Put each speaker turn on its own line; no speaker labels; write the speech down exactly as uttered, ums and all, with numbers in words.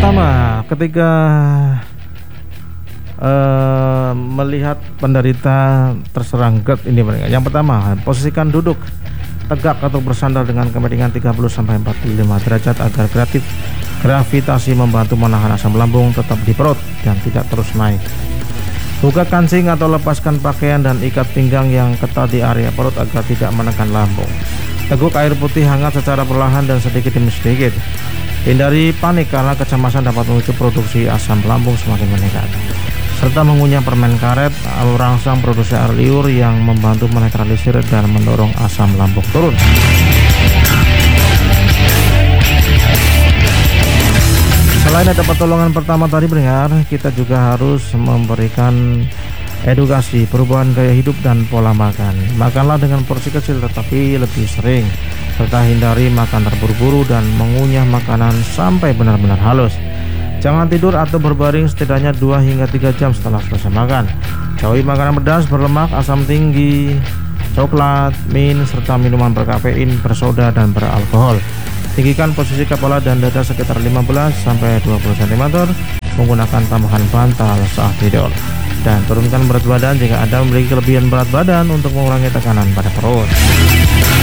pertama, ketika uh, melihat penderita terserang GERD ini, yang pertama, posisikan duduk tegak atau bersandar dengan kemiringan tiga puluh sampai empat puluh lima derajat agar gratif, gravitasi membantu menahan asam lambung tetap di perut dan tidak terus naik. Buka kancing atau lepaskan pakaian dan ikat pinggang yang ketat di area perut agar tidak menekan lambung. Teguk air putih hangat secara perlahan dan sedikit demi sedikit. Hindari panik karena kecemasan dapat memicu produksi asam lambung semakin meningkat. Serta mengunyah permen karet merangsang produksi air liur yang membantu menetralisir dan mendorong asam lambung turun. Selain ada pertolongan pertama tadi pendengar, kita juga harus memberikan edukasi perubahan gaya hidup dan pola makan. Makanlah dengan porsi kecil tetapi lebih sering, serta hindari makan terburu-buru dan mengunyah makanan sampai benar-benar halus. Jangan tidur atau berbaring setidaknya dua hingga tiga jam setelah selesai makan. Jauhi makanan pedas, berlemak, asam tinggi, coklat, min, serta minuman berkafein, bersoda, dan beralkohol. Tinggikan posisi kepala dan dada sekitar lima belas sampai dua puluh sentimeter menggunakan tambahan bantal saat tidur. Dan turunkan berat badan jika Anda memiliki kelebihan berat badan untuk mengurangi tekanan pada perut.